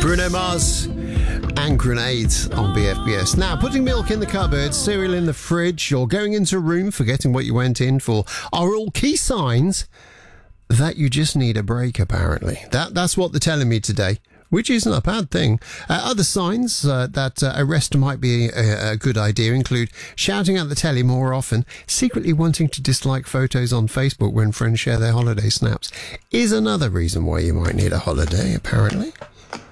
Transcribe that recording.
Bruno Mars and Grenades on BFBS. Now, putting milk in the cupboard, cereal in the fridge, or going into a room, forgetting what you went in for, are all key signs that you just need a break, apparently. That's what they're telling me today, which isn't a bad thing. Other signs that a rest might be a good idea include shouting at the telly more often, secretly wanting to dislike photos on Facebook when friends share their holiday snaps is another reason why you might need a holiday, apparently.